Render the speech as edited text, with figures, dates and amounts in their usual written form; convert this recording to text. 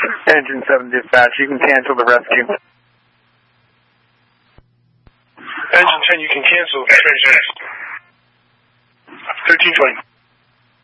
Engine 7 dispatch, you can cancel the rescue. Engine 10, you can cancel. 1320.